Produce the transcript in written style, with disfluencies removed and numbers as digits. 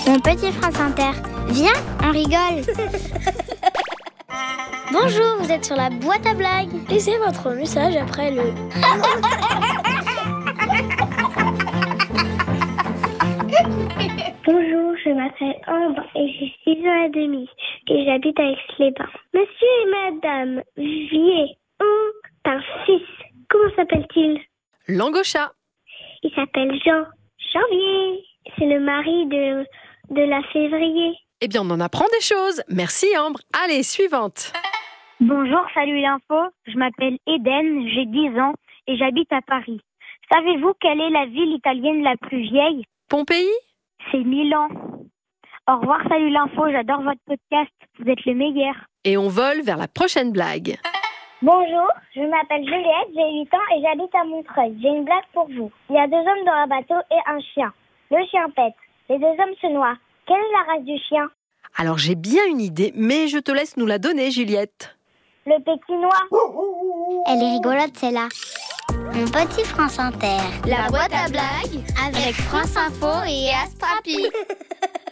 Mon petit France Inter. Viens, on rigole. Bonjour, vous êtes sur la boîte à blagues. Laissez votre message après le... Bonjour, je m'appelle Ambre et j'ai 6 ans et demi et j'habite à Aix-les-Bains. Monsieur et Madame Vier ont un fils. Comment s'appelle-t-il? Langocha. Il s'appelle Jean. Janvier. C'est le mari de la février. Eh bien, on en apprend des choses. Merci Ambre. Allez, suivante. Bonjour, salut l'info. Je m'appelle Eden, j'ai 10 ans et j'habite à Paris. Savez-vous quelle est la ville italienne la plus vieille? Pompéi? C'est Milan. Au revoir, salut l'info. J'adore votre podcast. Vous êtes les meilleurs. Et on vole vers la prochaine blague. Bonjour, je m'appelle Juliette, j'ai 8 ans et j'habite à Montreuil. J'ai une blague pour vous. Il y a 2 hommes dans un bateau et un chien. Le chien pète. Les 2 hommes se noient. Quelle est la race du chien? Alors, j'ai bien une idée, mais je te laisse nous la donner, Juliette. Le pékinois. Elle est rigolote, celle-là. Mon petit France Inter. La boîte à blagues avec France Info et Astrapi.